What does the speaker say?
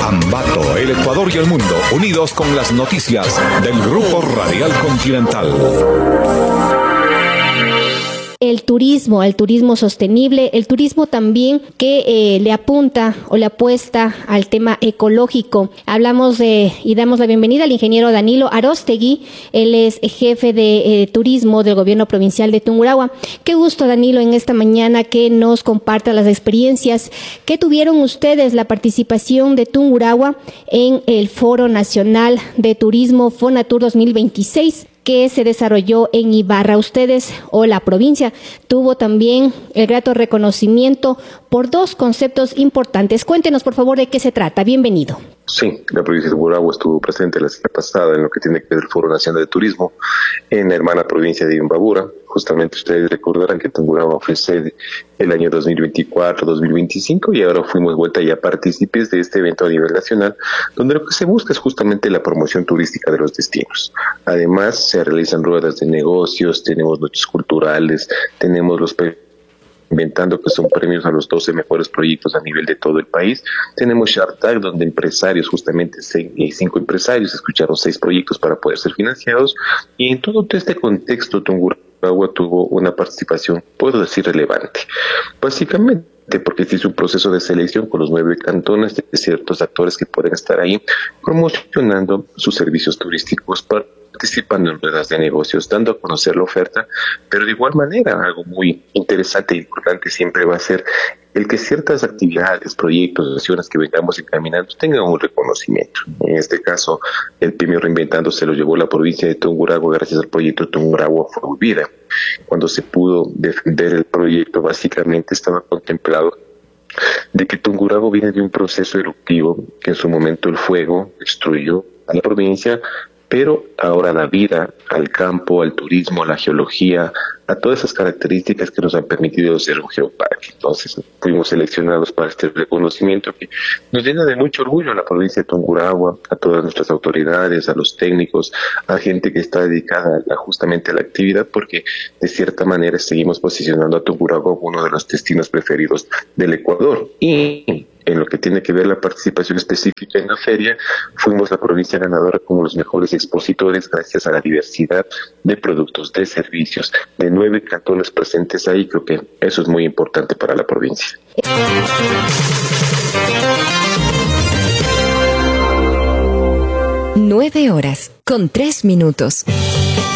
Ambato, el Ecuador y el mundo, unidos con las noticias del Grupo Radial Continental. El turismo sostenible, el turismo también que le apunta o le apuesta al tema ecológico. Hablamos y damos la bienvenida al ingeniero Danilo Arostegui. Él es jefe de turismo del gobierno provincial de Tungurahua. Qué gusto, Danilo, en esta mañana que nos comparta las experiencias que tuvieron ustedes, la participación de Tungurahua en el Foro Nacional de Turismo Fonatur 2026. Que se desarrolló en Ibarra. Ustedes o la provincia tuvo también el grato reconocimiento por dos conceptos importantes. Cuéntenos, por favor, de qué se trata. Bienvenido. Sí, la provincia de Tungurahua estuvo presente la semana pasada en lo que tiene que ver el Foro Nacional de Turismo en la hermana provincia de Imbabura. Justamente ustedes recordarán que Tungurahua fue sede el año 2024-2025 y ahora fuimos vuelta ya partícipes de este evento a nivel nacional, donde lo que se busca es justamente la promoción turística de los destinos. Además, se realizan ruedas de negocios, tenemos noches culturales, tenemos los inventando que son premios a los 12 mejores proyectos a nivel de todo el país. Tenemos Shark Tank, donde empresarios, justamente 5 empresarios, escucharon 6 proyectos para poder ser financiados. Y en todo este contexto, Tungurahua tuvo una participación, puedo decir, relevante. Básicamente porque se hizo un proceso de selección con los 9 cantones de ciertos actores que pueden estar ahí promocionando sus servicios turísticos, participando en ruedas de negocios, dando a conocer la oferta, pero de igual manera algo muy interesante e importante siempre va a ser el que ciertas actividades, proyectos, acciones que vengamos encaminando tengan un reconocimiento. En este caso, el premio Reinventando se lo llevó la provincia de Tungurahua gracias al proyecto Tungurahua Fuego y Vida. Cuando se pudo defender el proyecto, básicamente estaba contemplado de que Tungurahua viene de un proceso eruptivo que en su momento el fuego destruyó a la provincia, pero ahora la vida, al campo, al turismo, a la geología, a todas esas características que nos han permitido ser un geoparque. Entonces fuimos seleccionados para este reconocimiento que nos llena de mucho orgullo a la provincia de Tungurahua, a todas nuestras autoridades, a los técnicos, a gente que está dedicada justamente a la actividad, porque de cierta manera seguimos posicionando a Tungurahua como uno de los destinos preferidos del Ecuador. Y en lo que tiene que ver la participación específica en la feria, fuimos la provincia ganadora como los mejores expositores gracias a la diversidad de productos, de servicios, de 9 cantones presentes ahí. Creo que eso es muy importante para la provincia. 9:03 minutos.